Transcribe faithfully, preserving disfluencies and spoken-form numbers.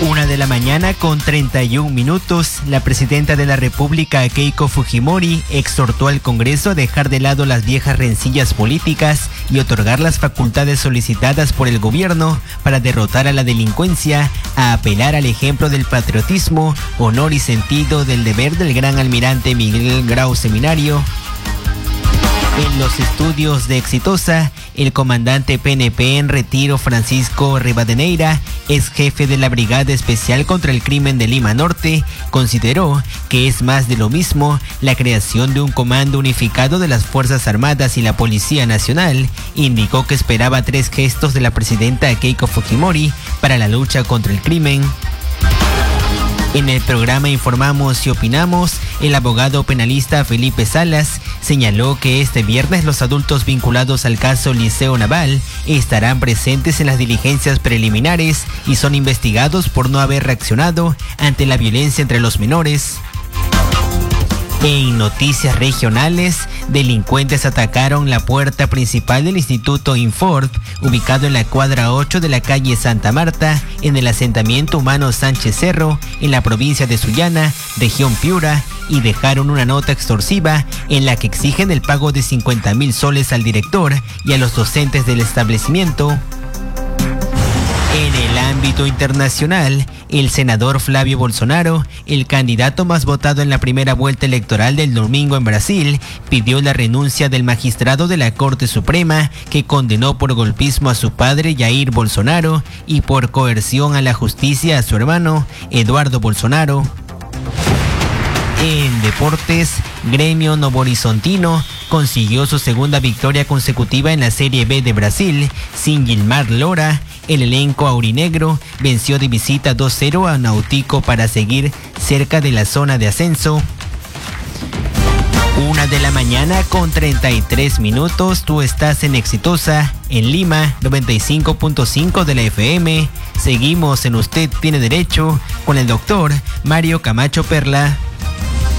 Una de la mañana con treinta y un minutos, la presidenta de la República, Keiko Fujimori, exhortó al Congreso a dejar de lado las viejas rencillas políticas y otorgar las facultades solicitadas por el gobierno para derrotar a la delincuencia, a apelar al ejemplo del patriotismo, honor y sentido del deber del gran almirante Miguel Grau Seminario. En los estudios de Exitosa, el comandante P N P en retiro Francisco Rivadeneira, ex jefe de la Brigada Especial contra el Crimen de Lima Norte, consideró que es más de lo mismo la creación de un comando unificado de las Fuerzas Armadas y la Policía Nacional. Indicó que esperaba tres gestos de la presidenta Keiko Fujimori para la lucha contra el crimen. En el programa Informamos y Opinamos, el abogado penalista Felipe Salas señaló que este viernes los adultos vinculados al caso Liceo Naval estarán presentes en las diligencias preliminares y son investigados por no haber reaccionado ante la violencia entre los menores. En noticias regionales, delincuentes atacaron la puerta principal del Instituto Inford, ubicado en la cuadra ocho de la calle Santa Marta, en el asentamiento humano Sánchez Cerro, en la provincia de Sullana, región Piura, y dejaron una nota extorsiva en la que exigen el pago de cincuenta mil soles al director y a los docentes del establecimiento. En el ámbito internacional, el senador Flavio Bolsonaro, el candidato más votado en la primera vuelta electoral del domingo en Brasil, pidió la renuncia del magistrado de la Corte Suprema que condenó por golpismo a su padre Jair Bolsonaro y por coerción a la justicia a su hermano Eduardo Bolsonaro. En deportes, Grêmio Novo Horizontino consiguió su segunda victoria consecutiva en la Serie B de Brasil, sin Gilmar Lora. El elenco aurinegro venció de visita dos cero a Náutico para seguir cerca de la zona de ascenso. Una de la mañana con treinta y tres minutos, tú estás en Exitosa, en Lima, noventa y cinco punto cinco de la F M. Seguimos en Usted Tiene Derecho con el doctor Mario Camacho Perla.